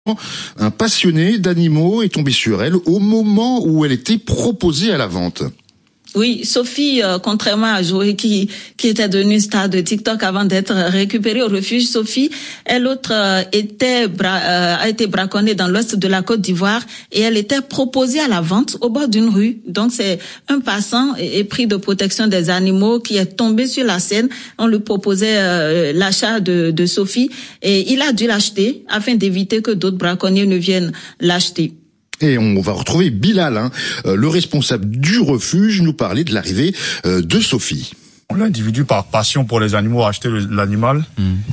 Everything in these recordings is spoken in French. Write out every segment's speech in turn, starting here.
Un passionné d'animaux est tombé sur elle au moment où elle était proposée à la vente. Oui, Sophie, contrairement à Joey qui était devenue star de TikTok avant d'être récupérée au refuge, Sophie, elle autre a été braconnée dans l'ouest de la Côte d'Ivoire et elle était proposée à la vente au bord d'une rue. Donc c'est un passant épris de protection des animaux qui est tombé sur la scène. On lui proposait l'achat de Sophie et il a dû l'acheter afin d'éviter que d'autres braconniers ne viennent l'acheter. Et on va retrouver Bilal, le responsable du refuge, nous parler de l'arrivée de Sophie. L'individu, par passion pour les animaux, a acheté l'animal.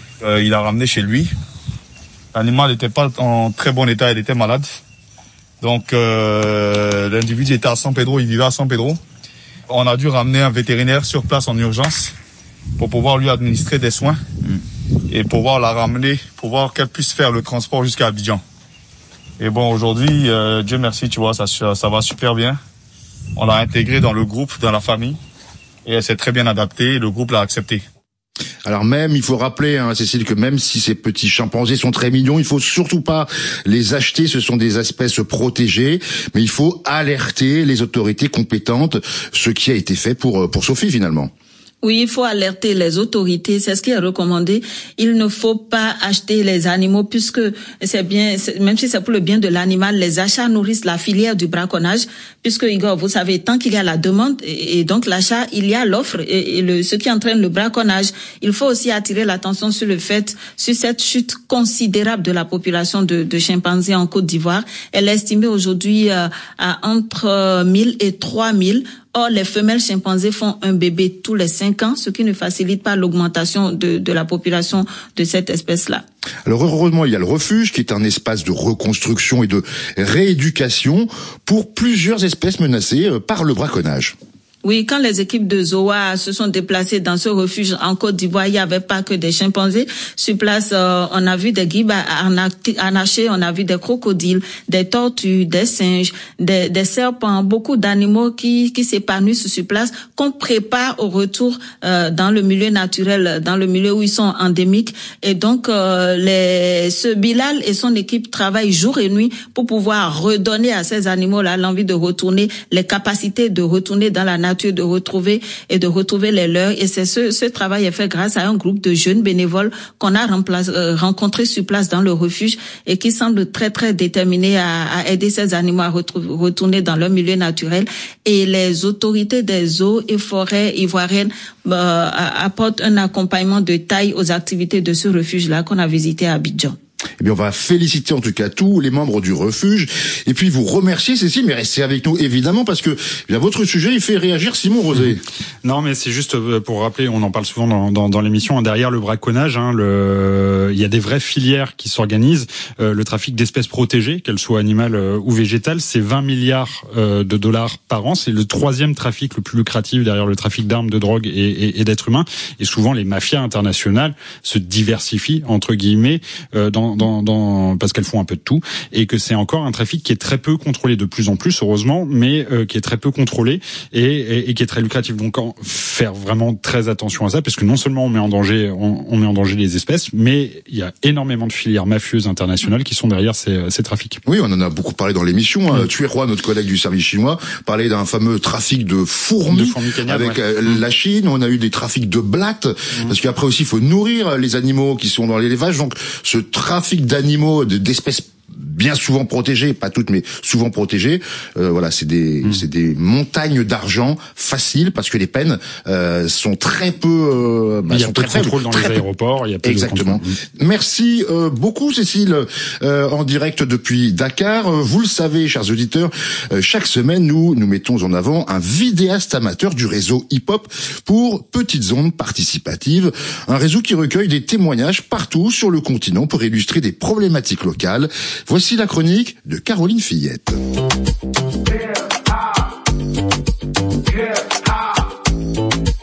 Il l'a ramené chez lui. L'animal n'était pas en très bon état, il était malade. Donc l'individu était à San Pedro, il vivait à San Pedro. On a dû ramener un vétérinaire sur place en urgence pour pouvoir lui administrer des soins et pouvoir la ramener, pour voir qu'elle puisse faire le transport jusqu'à Abidjan. Et bon, aujourd'hui, Dieu merci, tu vois, ça va super bien. On l'a intégrée dans le groupe, dans la famille, et elle s'est très bien adaptée, et le groupe l'a acceptée. Alors même, il faut rappeler, Cécile, que même si ces petits chimpanzés sont très mignons, il faut surtout pas les acheter, ce sont des espèces protégées, mais il faut alerter les autorités compétentes, ce qui a été fait pour Sophie finalement. Oui, il faut alerter les autorités, c'est ce qui est recommandé. Il ne faut pas acheter les animaux puisque c'est bien, même si c'est pour le bien de l'animal, les achats nourrissent la filière du braconnage puisque, Igor, vous savez, tant qu'il y a la demande et donc l'achat, il y a l'offre et ce qui entraîne le braconnage. Il faut aussi attirer l'attention sur cette chute considérable de la population de chimpanzés en Côte d'Ivoire. Elle est estimée aujourd'hui à entre 1000 et 3000. Or, les femelles chimpanzés font un bébé tous les 5 ans, ce qui ne facilite pas l'augmentation de la population de cette espèce-là. Alors heureusement, il y a le refuge qui est un espace de reconstruction et de rééducation pour plusieurs espèces menacées par le braconnage. Oui, quand les équipes de ZOA se sont déplacées dans ce refuge en Côte d'Ivoire, il n'y avait pas que des chimpanzés. Sur place, on a vu des guibes harnachés, on a vu des crocodiles, des tortues, des singes, des serpents, beaucoup d'animaux qui s'épanouissent sur place, qu'on prépare au retour dans le milieu naturel, dans le milieu où ils sont endémiques. Et donc, ce Bilal et son équipe travaillent jour et nuit pour pouvoir redonner à ces animaux-là l'envie de retourner, les capacités de retourner dans la nature, de retrouver les leurs. Et c'est ce travail est fait grâce à un groupe de jeunes bénévoles qu'on a rencontrés sur place dans le refuge et qui semblent très très déterminés à aider ces animaux à retourner dans leur milieu naturel. Et les autorités des eaux et forêts ivoiriennes apportent un accompagnement de taille aux activités de ce refuge-là qu'on a visité à Abidjan. Eh bien, on va féliciter en tout cas tous les membres du refuge et puis vous remercier, Cécile, mais restez avec nous évidemment parce que votre sujet il fait réagir Simon Rosé. Non, mais c'est juste pour rappeler, on en parle souvent dans l'émission, derrière le braconnage, il y a des vraies filières qui s'organisent. Le trafic d'espèces protégées, qu'elles soient animales ou végétales, c'est 20 milliards de dollars par an. C'est le 3e trafic le plus lucratif derrière le trafic d'armes, de drogue et d'êtres humains. Et souvent, les mafias internationales se diversifient entre guillemets parce qu'elles font un peu de tout et que c'est encore un trafic qui est très peu contrôlé, de plus en plus heureusement, mais qui est très peu contrôlé et qui est très lucratif. Donc faire vraiment très attention à ça parce que non seulement on met en danger les espèces, mais il y a énormément de filières mafieuses internationales qui sont derrière ces trafics. Oui, on en a beaucoup parlé dans l'émission. Tueroi, notre collègue du service chinois, parlait d'un fameux trafic de fourmis avec la Chine. On a eu des trafics de blattes parce qu'après aussi il faut nourrir les animaux qui sont dans l'élevage. Donc ce trafic d'animaux, d'espèces bien souvent protégées, pas toutes mais souvent protégées, c'est des montagnes d'argent faciles parce que les peines sont très peu il y a peu de contrôle dans les aéroports, il y a peu exactement. De contrôle. Merci beaucoup Cécile en direct depuis Dakar. Vous le savez chers auditeurs, chaque semaine nous mettons en avant un vidéaste amateur du réseau hip-hop pour Petites Ondes Participatives, un réseau qui recueille des témoignages partout sur le continent pour illustrer des problématiques locales. Voici la chronique de Caroline Fillette.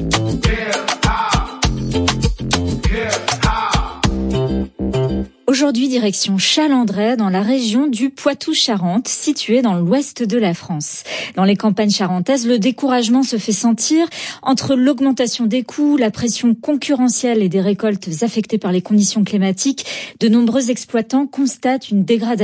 Aujourd'hui, aujourd'hui, direction Chalandray, dans la région du Poitou-Charentes, située dans l'ouest de la France. Dans les campagnes charentaises, le découragement se fait sentir entre l'augmentation des coûts, la pression concurrentielle et des récoltes affectées par les conditions climatiques. De nombreux exploitants constatent une dégradation